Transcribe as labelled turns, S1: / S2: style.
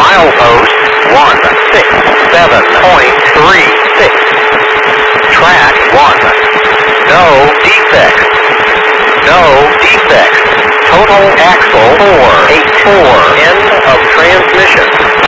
S1: Milepost 167.36. Track 1. No defects. No defects. Total axle 484. End of transmission.